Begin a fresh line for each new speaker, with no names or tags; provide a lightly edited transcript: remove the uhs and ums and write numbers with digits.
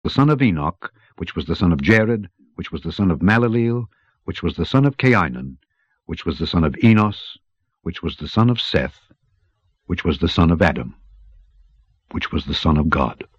the son of Enoch, which was the son of Jared, which was the son of Malaleel, which was the son of Cainan, which was the son of Enos, which was the son of Seth, which was the son of Adam, which was the son of God.